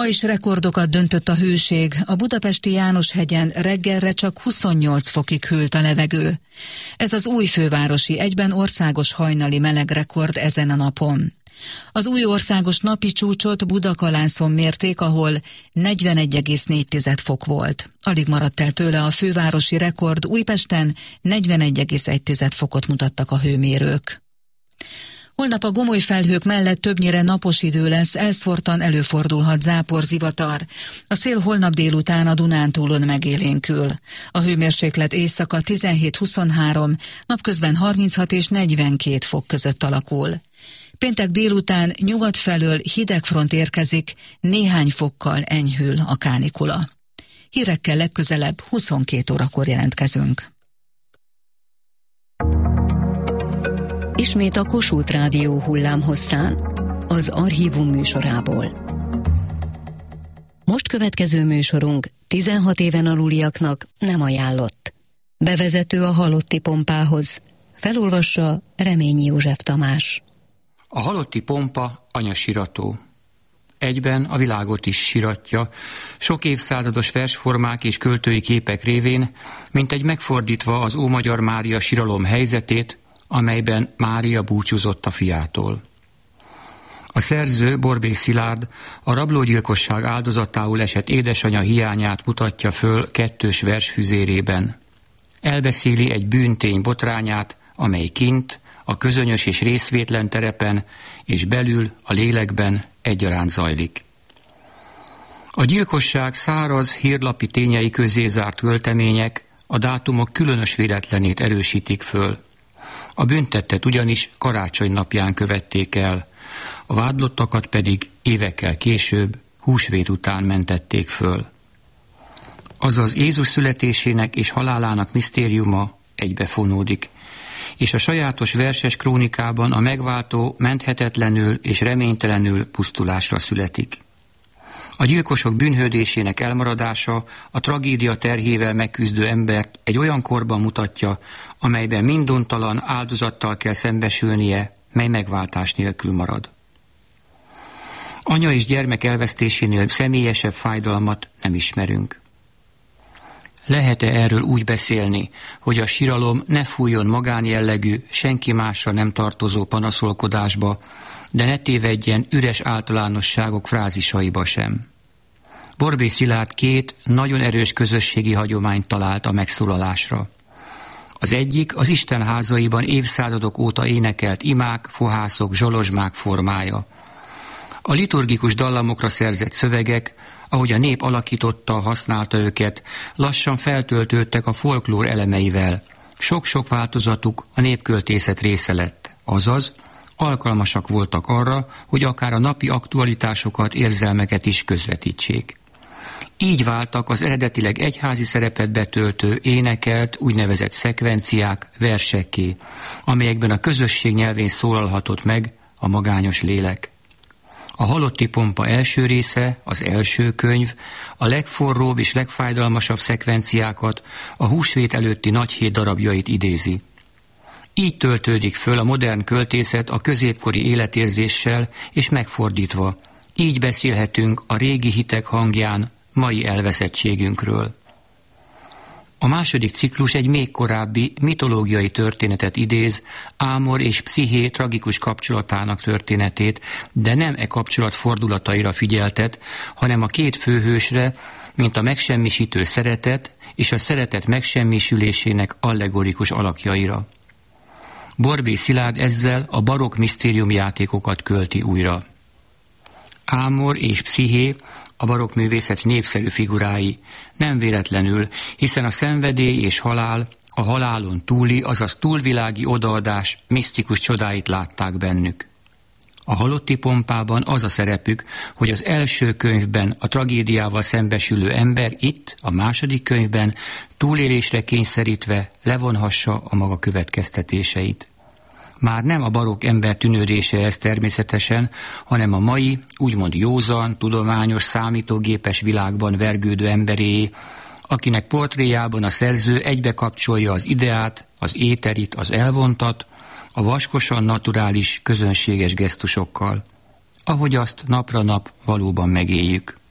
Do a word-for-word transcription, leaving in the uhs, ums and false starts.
Ma is rekordokat döntött a hőség. A budapesti János-hegyen reggelre csak huszonnyolc fokig hűlt a levegő. Ez az új fővárosi, egyben országos hajnali melegrekord ezen a napon. Az új országos napi csúcsot Budakalászon mérték, ahol negyvenegy egész négy fok volt. Alig maradt el tőle a fővárosi rekord, Újpesten negyvenegy egész egy fokot mutattak a hőmérők. Holnap a gomoly felhők mellett többnyire napos idő lesz, elszórtan előfordulhat zápor, zivatar. A szél holnap délután a Dunántúlon megélénkül. A hőmérséklet éjszaka tizenhét-huszonhárom, napközben harminchat és negyvenkét fok között alakul. Péntek délután nyugat felől hideg front érkezik, néhány fokkal enyhül a kánikula. Hírekkel legközelebb huszonkét órakor jelentkezünk. Ismét a Kossuth Rádió hullámhosszán, az Archívum műsorából. Most következő műsorunk tizenhat éven aluliaknak nem ajánlott. Bevezető a halotti pompához. Felolvassa Reményi József Tamás. A halotti pompa anyasirató. Egyben a világot is siratja, sok évszázados versformák és költői képek révén, mint egy megfordítva az Ómagyar Mária siralom helyzetét, amelyben Mária búcsúzott a fiától. A szerző, Borbély Szilárd, a rablógyilkosság áldozatául esett édesanyja hiányát mutatja föl kettős versfüzérében. Elbeszéli egy bűntény botrányát, amely kint, a közönyös és részvétlen terepen, és belül, a lélekben egyaránt zajlik. A gyilkosság száraz, hírlapi tényei közé zárt költemények a dátumok különös véletlenét erősítik föl. A büntettet ugyanis karácsony napján követték el, a vádlottakat pedig évekkel később, húsvét után mentették föl. Azaz Jézus születésének és halálának misztériuma egybefonódik, és a sajátos verses krónikában a megváltó menthetetlenül és reménytelenül pusztulásra születik. A gyilkosok bűnhődésének elmaradása a tragédia terhével megküzdő embert egy olyan korban mutatja, amelyben minduntalan áldozattal kell szembesülnie, mely megváltás nélkül marad. Anya és gyermek elvesztésénél személyesebb fájdalmat nem ismerünk. Lehet-e erről úgy beszélni, hogy a siralom ne fújjon magánjellegű, senki másra nem tartozó panaszolkodásba, de ne tévedjen üres általánosságok frázisaiba sem? Borbély Szilárd két nagyon erős közösségi hagyományt talált a megszólalásra. Az egyik az Isten házaiban évszázadok óta énekelt imák, fohászok, zsolozsmák formája. A liturgikus dallamokra szerzett szövegek, ahogy a nép alakította, használta őket, lassan feltöltődtek a folklór elemeivel. Sok-sok változatuk a népköltészet része lett, azaz alkalmasak voltak arra, hogy akár a napi aktualitásokat, érzelmeket is közvetítsék. Így váltak az eredetileg egyházi szerepet betöltő, énekelt, úgynevezett szekvenciák versekké, amelyekben a közösség nyelvén szólalhatott meg a magányos lélek. A halotti pompa első része, az első könyv, a legforróbb és legfájdalmasabb szekvenciákat, a húsvét előtti nagyhét darabjait idézi. Így töltődik föl a modern költészet a középkori életérzéssel, és megfordítva. Így beszélhetünk a régi hitek hangján mai elveszettségünkről. A második ciklus egy még korábbi mitológiai történetet idéz, Ámor és Psziché tragikus kapcsolatának történetét, de nem e kapcsolat fordulataira figyeltet, hanem a két főhősre, mint a megsemmisítő szeretet és a szeretet megsemmisülésének allegorikus alakjaira. Borbély Szilárd ezzel a barokk misztériumjátékokat költi újra. Ámor és Psziché a barokk művészet népszerű figurái, nem véletlenül, hiszen a szenvedély és halál, a halálon túli, azaz túlvilági odaadás misztikus csodáit látták bennük. A halotti pompában az a szerepük, hogy az első könyvben a tragédiával szembesülő ember itt, a második könyvben túlélésre kényszerítve levonhassa a maga következtetéseit. Már nem a barokk ember tűnődése ez természetesen, hanem a mai, úgymond józan, tudományos, számítógépes világban vergődő emberéé, akinek portréjában a szerző egybekapcsolja az ideát, az éterit, az elvontat, a vaskosan naturális, közönséges gesztusokkal, ahogy azt napra nap valóban megéljük.